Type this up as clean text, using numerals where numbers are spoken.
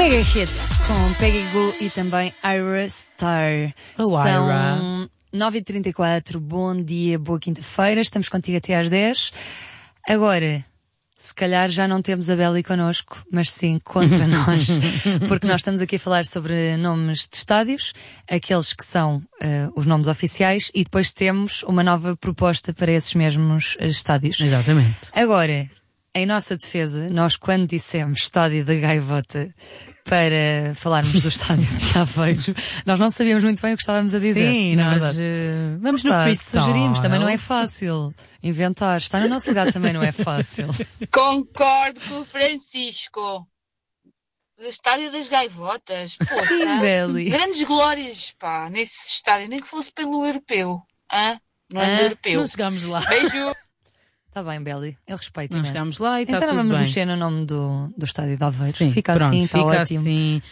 Mega Hits com Peggy Gou e também Ira Star. Oh, São 9h34, bom dia, boa quinta-feira, estamos contigo até às 10. Agora, se calhar já não temos a Beli connosco, mas sim contra nós, porque nós estamos aqui a falar sobre nomes de estádios, aqueles que são os nomes oficiais, e depois temos uma nova proposta para esses mesmos estádios. Exatamente. Agora, em nossa defesa, nós quando dissemos estádio da Gaivota para falarmos do estádio de Aveiro, nós não sabíamos muito bem o que estávamos a dizer. Sim, nós vamos no freestyle. Sugerimos, também não é fácil inventar. Estar no nosso lugar também não é fácil. Concordo com o Francisco. O estádio das Gaivotas. Poxa, Sim, Beli. grandes glórias, pá, nesse estádio. Nem que fosse pelo europeu. Não é do europeu. Não chegámos lá. Beijo. Está bem, Beli, eu respeito Não imenso. chegámos lá e está então tudo vamos bem. mexer no nome do estádio de Aveiro. Sim, Fica pronto, assim, está fica ótimo. assim.